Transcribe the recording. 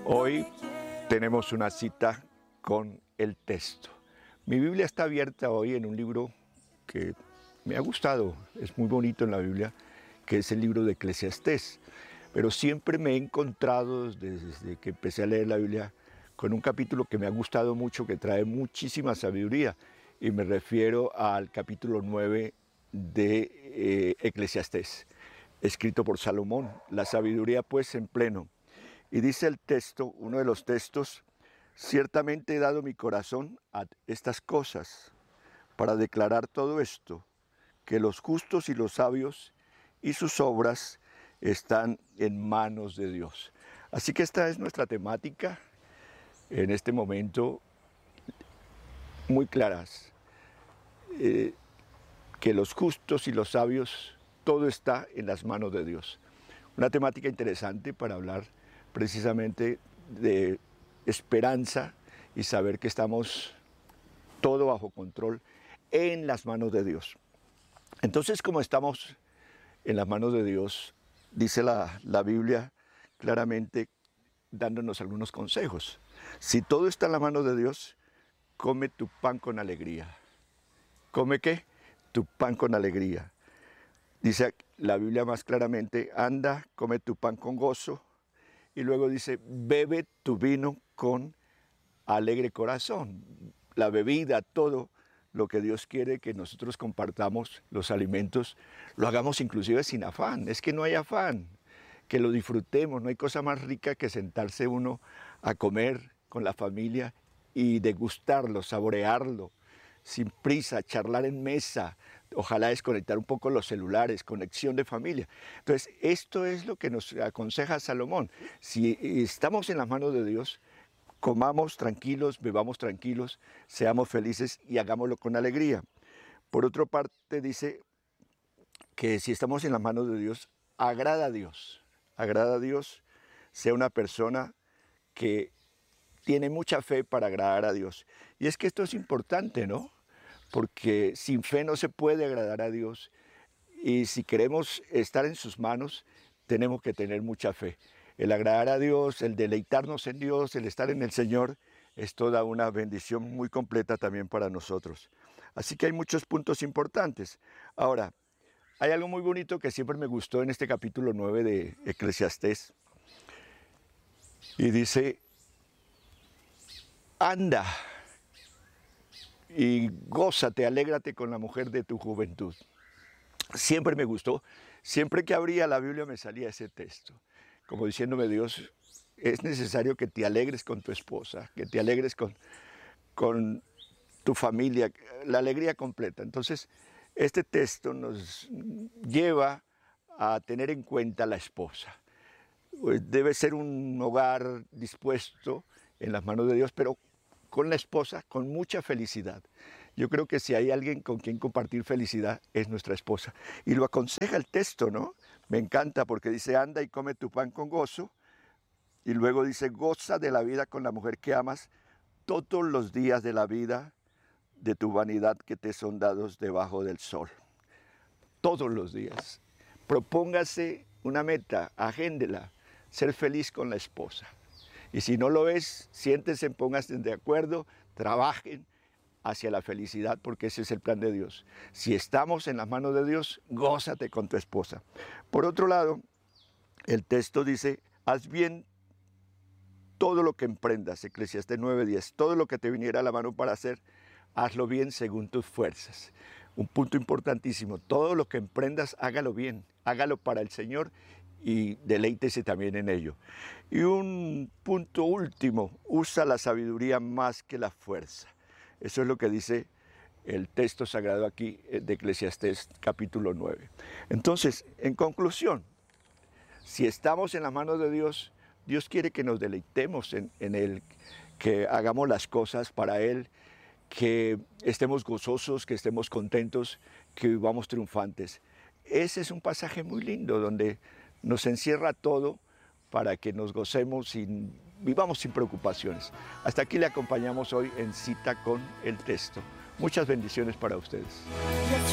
Hoy tenemos una cita con el texto. Mi Biblia está abierta hoy en un libro que me ha gustado, es muy bonito en la Biblia, que es el libro de Eclesiastés. Pero siempre me he encontrado desde que empecé a leer la Biblia con un capítulo que me ha gustado mucho, que trae muchísima sabiduría, y me refiero al capítulo 9 de Eclesiastés, escrito por Salomón, la sabiduría pues en pleno. Y dice el texto, uno de los textos: ciertamente he dado mi corazón a estas cosas, para declarar todo esto, que los justos y los sabios y sus obras están en manos de Dios. Así que esta es nuestra temática en este momento, muy claras, que los justos y los sabios, todo está en las manos de Dios. Una temática interesante para hablar precisamente de esperanza y saber que estamos todo bajo control en las manos de Dios. Entonces, como estamos en las manos de Dios, dice la Biblia claramente, dándonos algunos consejos. Si todo está en las manos de Dios, come tu pan con alegría. ¿Come qué? Tu pan con alegría. Dice la Biblia más claramente: anda, come tu pan con gozo. Y luego dice: bebe tu vino con alegre corazón. La bebida, todo lo que Dios quiere que nosotros compartamos, los alimentos, lo hagamos inclusive sin afán. Es que no hay afán, que lo disfrutemos. No hay cosa más rica que sentarse uno a comer con la familia y degustarlo, saborearlo, sin prisa, charlar en mesa, ojalá desconectar un poco los celulares, conexión de familia. Entonces, esto es lo que nos aconseja Salomón. Si estamos en las manos de Dios, comamos tranquilos, bebamos tranquilos, seamos felices y hagámoslo con alegría. Por otra parte, dice que si estamos en las manos de Dios, agrada a Dios. Agrada a Dios, sea una persona que tiene mucha fe para agradar a Dios. Y es que esto es importante, ¿no? Porque sin fe no se puede agradar a Dios. Y si queremos estar en sus manos, tenemos que tener mucha fe. El agradar a Dios, el deleitarnos en Dios, el estar en el Señor, es toda una bendición muy completa también para nosotros. Así que hay muchos puntos importantes. Ahora, hay algo muy bonito que siempre me gustó en este capítulo 9 de Eclesiastés. Y dice: anda y gózate, alégrate con la mujer de tu juventud. Siempre me gustó, siempre que abría la Biblia me salía ese texto, como diciéndome: Dios, es necesario que te alegres con tu esposa, que te alegres con tu familia, la alegría completa. Entonces, este texto nos lleva a tener en cuenta la esposa. Debe ser un hogar dispuesto en las manos de Dios, pero con la esposa, con mucha felicidad. Yo creo que si hay alguien con quien compartir felicidad, es nuestra esposa. Y lo aconseja el texto, ¿no? Me encanta porque dice: anda y come tu pan con gozo. Y luego dice: goza de la vida con la mujer que amas todos los días de la vida de tu vanidad que te son dados debajo del sol. Todos los días. Propóngase una meta, agéndela, ser feliz con la esposa. Y si no lo es, siéntense, pónganse de acuerdo, trabajen hacia la felicidad, porque ese es el plan de Dios. Si estamos en las manos de Dios, gózate con tu esposa. Por otro lado, el texto dice: haz bien todo lo que emprendas, Eclesiastés 9:10, todo lo que te viniera a la mano para hacer, hazlo bien según tus fuerzas. Un punto importantísimo: todo lo que emprendas, hágalo bien, hágalo para el Señor y deleítese también en ello. Y un punto último: usa la sabiduría más que la fuerza. Eso es lo que dice el texto sagrado aquí de Eclesiastés capítulo 9. Entonces, en conclusión, si estamos en las manos de Dios, Dios quiere que nos deleitemos en Él, que hagamos las cosas para Él, que estemos gozosos, que estemos contentos, que vivamos triunfantes. Ese es un pasaje muy lindo donde nos encierra todo para que nos gocemos y vivamos sin preocupaciones. Hasta aquí le acompañamos hoy en Cita con el Texto. Muchas bendiciones para ustedes.